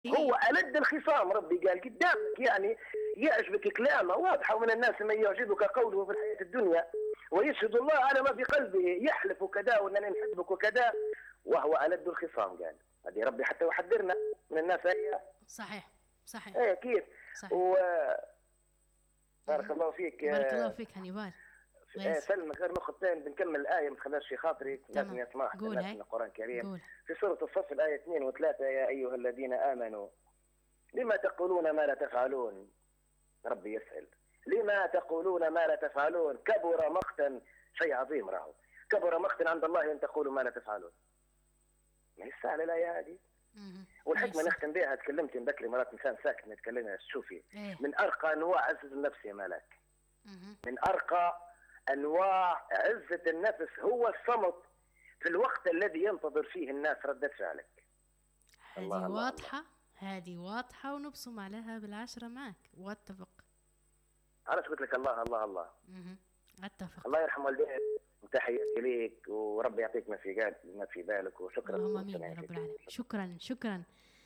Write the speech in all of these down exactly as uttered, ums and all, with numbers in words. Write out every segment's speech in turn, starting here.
هو إيه. ألد الخصام، ربي قال قدامك يعني يعجبك كلامه واضحة، ومن الناس من يعجبك قوله في الحياة الدنيا ويشهد الله على ما في قلبه، يحلف وكذا وأنني نحبك وكذا، وهو ألد الخصام. قال هذه ربي حتى يحذرنا من الناس. هي صحيح صحيح ايه كيف. صحيح. و بارك مهم. الله فيك. بارك الله فيك هانيبال. ايه ماشي سلم غير نقطتين بنكمل الآية ما تخليش في خاطري، لازم تمام. يسمعها قول الناس هاي. من القرآن الكريم. قول. في سورة الصف الآية اثنين وثلاثة: يا أيها الذين آمنوا لما تقولون ما لا تفعلون. ربي يسأل لما تقولون ما لا تفعلون، كبر مقتا، شيء عظيم راهو، كبر مقتا عند الله أن تقولوا ما لا تفعلون. ما هي سهلة الآية هذه. مهم. والحكمة ماشي. نختم بها، تكلمت بكري مرات إنسان ساكت ما يتكلمش. شوفي إيه. من أرقى أنواع عزة النفس يا ملاك، مهم. من أرقى أنواع عزة النفس هو الصمت في الوقت الذي ينتظر فيه الناس ردة فعلك. الله هذه الله واضحة، هذه واضحة ونبصم عليها بالعشرة معك واتفق. عرفت قلت لك الله الله الله. مهم. اتفق. الله يرحم والديك وتحياتي ليك، وربي يعطيك ما في قال ما في بالك، وشكرا. اللهم امين يا رب العالمين. شكرا شكرا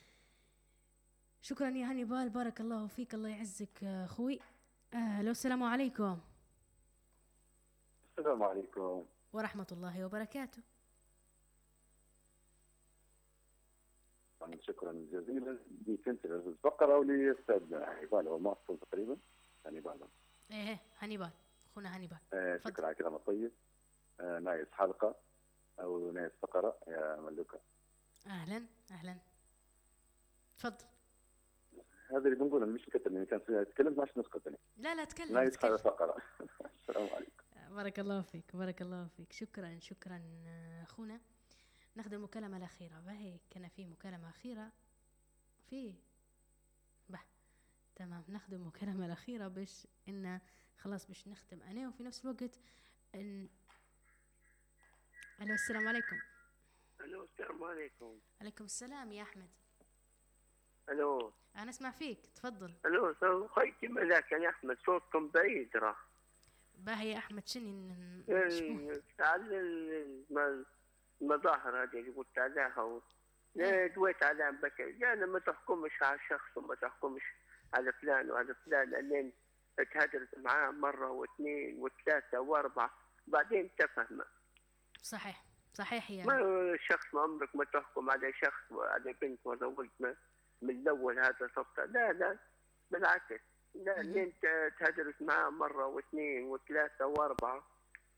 شكرا يا هانيبال، بارك الله فيك، الله يعزك اخوي. آه لو السلام عليكم. السلام عليكم ورحمة الله وبركاته. شكرا جزيلا ليك انت الفقره وللاستاذ هانيبال، هو معصوم تقريبا هانيبال. ايه هانيبال اخونا هانيبال. آه شكرا على كلام الطيب. آه نايس حلقه او نايس فقره يا ملوكه. اهلا اهلا تفضل. هذا اللي بنقوله مش كتر اني كان تكلمت ماش نسقط انا. لا لا تكلم نايس تكلم. فقره. السلام عليكم. بارك الله فيك بارك الله فيك. شكرا شكرا اخونا. ناخذ المكالمة الأخيرة. باهي كان في مكالمة أخيرة في به تمام. ناخذ المكالمة الأخيرة باش إن خلاص باش نختم أنا، وفي نفس الوقت إن ألو السلام عليكم. الو السلام عليكم. عليكم السلام يا أحمد. الو أنا أسمع فيك تفضل. الو سو خيتي ملاك يا احمد، صوتكم بعيد راه. باهي يا أحمد شني ن- يعني نشوف. على الم- المظاهر هذه اللي قلت عليها و... لا دويت عليها بكر، يعني ما تحكمش على شخص وما تحكمش على فلان وعلى فلان، لأن تهدرت معاه مرة واثنين وثلاثة وأربعة بعدين تفهم. صحيح صحيح يا ما شخص ما عمرك ما تحكم على شخص وعلى بنت ولا ولد ما- من الأول هذا صفته، لا لا بالعكس. لا مهم. اللي انت تهدرت معاه مرة واثنين وثلاثة وأربعة.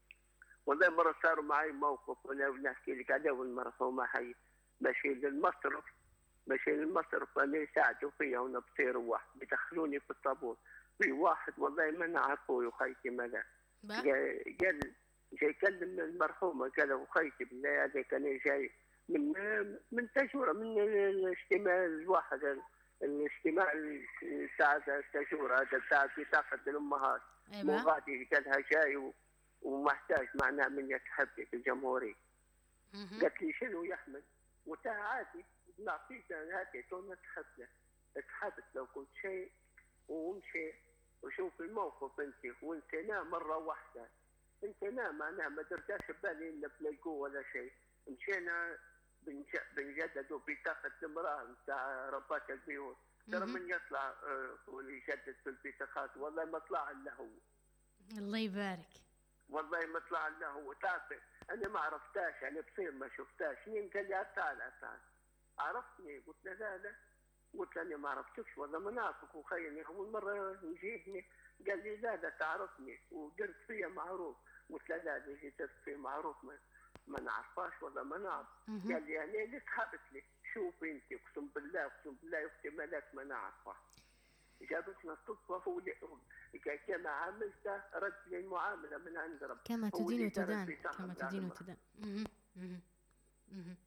والله مرة صار معي موقف ولا نحكي لك عليه، والمرحومة حي ماشي للمصرف ماشي للمصرف أنا يساعدوا فيا وأنا بصير واحد بيدخلوني في الطابور، في واحد والله ما نعرفه يا خيتي ملا با قال قال- جاي يكلم المرحومة، قال له خيتي بالله هذا كان جاي من من تجورة من الاجتماع الواحد الاجتماع بتاع التجورة هذا بتاع بطاقة الأمهات. أي مو با غادي قالها جاي و- ومحتاج معناه من يتحدث الجمهوري. مهم. قالت لي شنو يا احمد؟ قلت لها عادي نعطيك هاتي تو نتحدث اتحدث لو كنت شيء ومشي وشوف الموقف انت وانت نام مره واحده. انت نام معناها ما درتاش ببالي الا بلايقو ولا شيء. مشينا بنج- بنجددوا بطاقه المراه نتاع ربات البيوت. ترى مهم. من يطلع آه، ويجدد في البطاقات والله ما طلع الا هو. الله يبارك. والله ما طلع لنا هو تعرف. انا ما عرفتاش يعني بصير ما شفتاش. مين قال لي تعال تعال عرفتني؟ قلت له لا لا. قلت له انا ما عرفتكش والله ما نعرفك وخيني اول مره نجيتني. قال لي لا لا تعرفني ودرت فيا معروف. قلت له لا لا درت فيا معروف ما, ما نعرفاش والله ما نعرف. مهم. قال لي انا اللي سحبت لي شوف انت اقسم بالله اقسم بالله يا اختي ملاك ما نعرفه. جابتنا الصدفة هو اللي كما عملته رد للمعاملة من عند رب. كما هو تدين اللي درس وتدان بتاعهم كما لازم تدين رب. وتدان. مهم. مهم. مهم.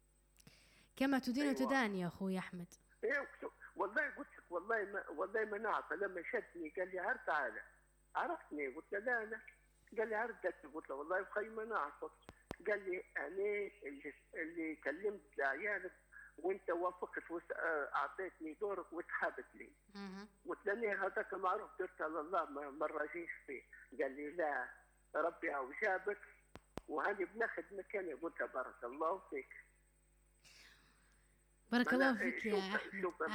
كما تدين أيوة. وتدان يا أخوي أحمد. إيه أقسم والله قلت لك والله ما والله ما نعرف. لما شدني قال لي هر تعالى عرفتني. قلت له لا لا. قال لي هردك. قلت له والله بخي ما نعرفك. قال لي أنا اللي, اللي كلمت لعيالك وأنت وافقت وأعطيتني دورك وسحبت لي. مهم. قلت له هذاك معروف درت على الله ما مرة جيش فيه. قال لي لا ربي أو جابك وهاني بناخذ مكاني. قلت له بارك الله فيك. بارك الله معناها فيك يا شوف أحمد. شوف